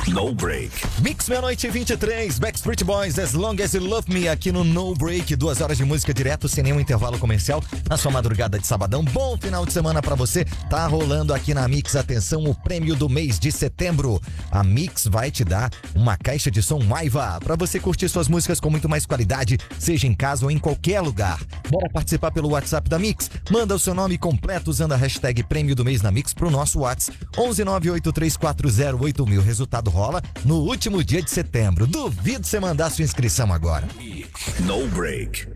No Break. Mix meia-noite e 23, Backstreet Boys, As Long As You Love Me, aqui no No Break. 2 horas de música direto, sem nenhum intervalo comercial, na sua madrugada de sabadão. Bom final de semana pra você. Tá rolando aqui na Mix, atenção, o prêmio do mês de setembro. A Mix vai te dar uma caixa de som Maiva pra você curtir suas músicas com muito mais qualidade, seja em casa ou em qualquer lugar. Bora participar pelo WhatsApp da Mix? Manda o seu nome completo usando a hashtag prêmio do mês na Mix pro nosso WhatsApp 11983408000. Resultado rola no último dia de setembro. Duvido você mandar sua inscrição agora. No Break.